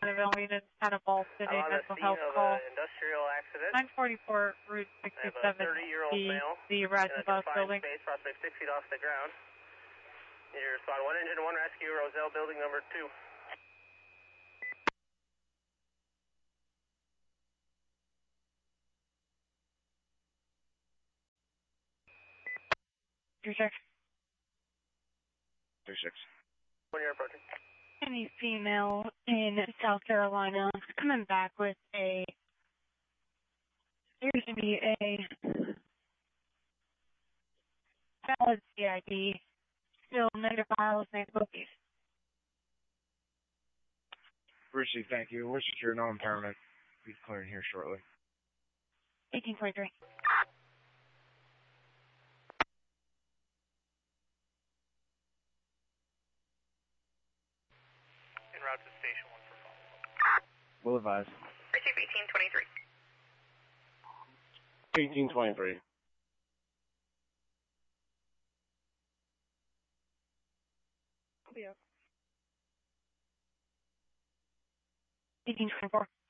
Available units, Hannibal City, I'm on the mental scene health of call. an industrial accident. 944 Route I have 67, a 30-year-old male the in a Razzabuzz confined building. space, approximately 6 feet off the ground. Need to respond. 1 engine, 1 rescue, Roselle building number 2. Three six. 36. When you're approaching. Any female in South Carolina coming back with appears to be a valid CID, still negative files, negative bookies. Richie, thank you. We're secure, no impairment. Be clearing here shortly. 1823. En route to station 1 for follow-up. Will advise. Receive 1823. 1823. Yeah. 1824.